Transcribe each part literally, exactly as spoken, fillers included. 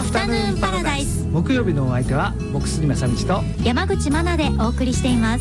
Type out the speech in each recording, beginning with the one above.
フタヌーンパラダイス。 木曜日のお相手は僕杉正道と山口真奈でお送りしています。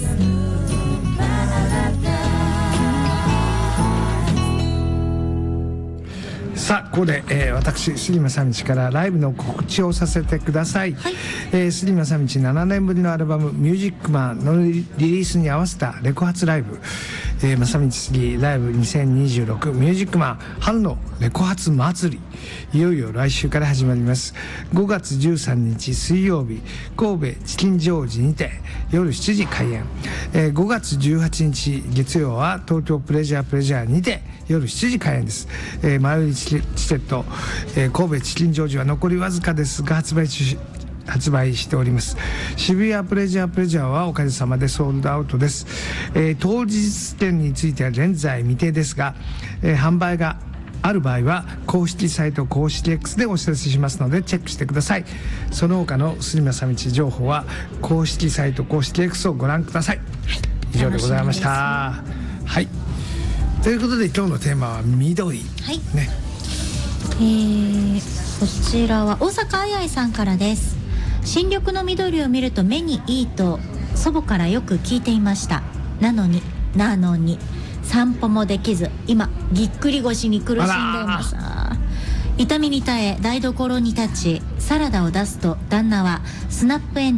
さあここで、えー、私杉正道からライブの告知をさせてください、はい。えー、杉正道ななねんぶりのアルバム「ミュージックマン」のリリースに合わせたレコ発ライブ、えー、正道杉ライブにせんにじゅうろくミュージックマン春のレコ発祭り、いよいよ来週から始まります。ごがつじゅうさんにち水曜日、神戸チキンジョージにて夜しちじ開演、えー、ごがつじゅうはちにち月曜は東京プレジャープレジャーにて夜しちじ開演です。えー、前売りチケット、えー、神戸チキンジョージは残りわずかですが発売中発売しております。渋谷プレジャープレジャーはおかげさまでソールドアウトです。えー、当日券については現在未定ですが、えー、販売がある場合は公式サイト公式 X でお知らせしますのでチェックしてください。その他の杉正道情報は公式サイト公式 X をご覧ください、はい、以上でございました。はい、ということで今日のテーマは緑、 はいね。 えー、こちらは大阪あやいさんからです。新緑の緑を見ると目にいいと祖母からよく聞いていました。なのになのに散歩もできず今ぎっくり腰に苦しんでいます。痛みに耐え台所に立ちサラダを出すと旦那はスナップエン